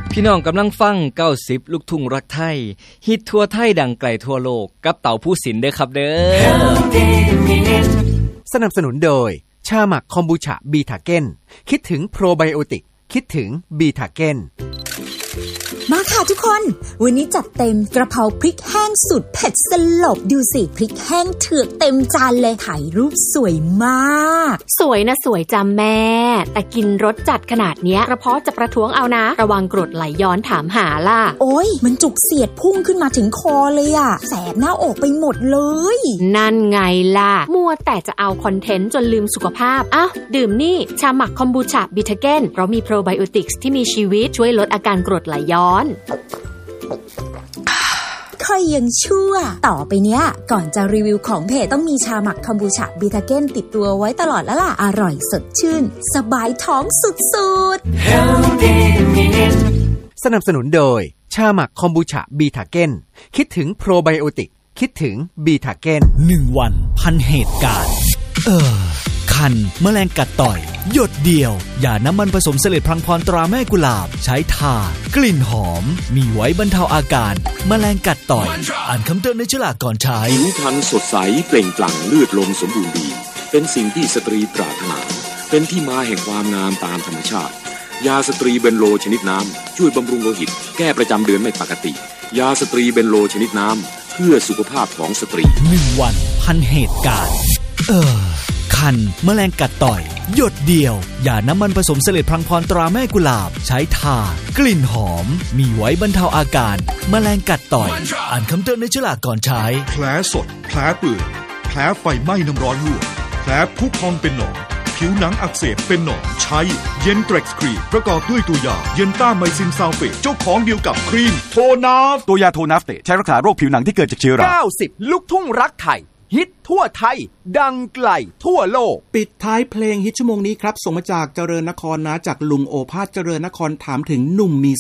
พี่น้องกำลังฟัง90ลูกทุ่งรักไทยฮิตทั่วไทยดังไกลทั่วโลกกับเต่าผู้ศิลป์เด้อครับเด้อสนับสนุนโดยชาหมักคอมบูชาบีทาเก้นคิดถึงโปรไบโอติกคิดถึงบีทาเก้นมาค่ะทุกคนวันนี้จัดเต็มกระเพราพริกแห้งสุดเผ็ดสลบดูสิพริกแห้งเถือกเต็มจานเลยถ่ายรูปสวยมากสวยนะสวยจ้าแม่แต่กินรสจัดขนาดเนี้ยกระเพาะจะประท้วงเอานะระวังกรดไหลย้อนถามหาล่ะโอ๊ยมันจุกเสียดพุ่งขึ้นมาถึงคอเลยอะแสบหน้าอกไปหมดเลยนั่นไงล่ะมัวแต่จะเอาคอนเทนต์จนลืมสุขภาพอ้าวดื่มนี่ชาหมักคอมบูชาบิทาเก้นเพราะมีโปรไบโอติกส์ที่มีชีวิตช่วยลดอาการกรดไหลย้อนค่อยยังชั่วต่อไปเนี้ยก่อนจะรีวิวของเพจต้องมีชาหมักคอมบูชาบิทาเก้นติดตัวไว้ตลอดแล้วล่ะอร่อยสดชื่นสบายท้องสุดๆสนับสนุนโดยชาหมักคอมบูชาบีทาเก้นคิดถึงโปรไบโอติกคิดถึงบีทาเก้น 1วันพันเหตุการณ์คันแมลงกัดต่อยหยดเดียวอย่าน้ำมันผสมเสลดพลังพรตราแม่กุหลาบใช้ทากลิ่นหอมมีไว้บรรเทาอาการแมลงกัดต่อยอ่านคำเตือนในฉลากก่อนใช้ผิวพรรณสดใสเปล่งปลั่งเลือดลมสมบูรณ์ดีเป็นสิ่งที่สตรีปรารถนาเป็นที่มาแห่งความงามตามธรรมชาติยาสตรีเบนโลชนิดน้ำช่วยบำรุงโลหิตแก้ประจำเดือนไม่ปกติยาสตรีเบนโลชนิดน้ำเพื่อสุขภาพของสตรี 1วันพันเหตุการณ์คันแมลงกัดต่อยหยดเดียวอย่าน้ำมันผสมเสลดพลังพรตราแม่กุหลาบใช้ทากลิ่นหอมมีไว้บรรเทาอาการแมลงกัดต่อยอ่านคำเตือนในฉลากก่อนใช้แผลสดแผลเปื่อยแผลไฟไหม้น้ำร้อนลวกแผลพุพองเป็นหนองผิวหนังอักเสบเป็นหนองใช้เย็นเทร็กซ์ครีมประกอบด้วยตัวยาเย็นต้าไมซินซัลเฟตเจ้าของเดียวกับครีมโทนาฟตัวยาโทนาฟเตใช้รักษาโรคผิวหนังที่เกิดจากเชื้อรา 90ลูกทุ่งรักไทยฮิตทั่วไทยดังไกลทั่วโลกปิดท้ายเพลงฮิตชั่วโมงนี้ครับส่งมาจากเจริญนครนะจากลุงโอภาสเจริญนครถามถึงหนุ่มมี